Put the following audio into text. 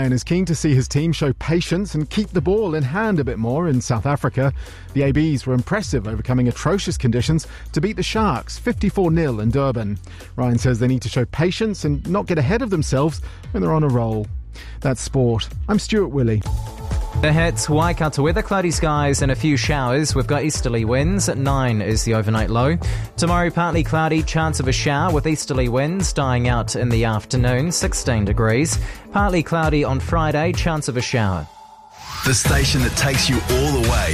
Ryan is keen to see his team show patience and keep the ball in hand a bit more in South Africa. The ABs were impressive, overcoming atrocious conditions to beat the Sharks 54-0 in Durban. Ryan says they need to show patience and not get ahead of themselves when they're on a roll. That's sport. I'm Stuart Willey. The hits, Waikato weather, cloudy skies and a few showers. We've got easterly winds. At 9 is the overnight low. Tomorrow, partly cloudy, chance of a shower with easterly winds dying out in the afternoon, 16 degrees. Partly cloudy on Friday, chance of a shower. The station that takes you all the way.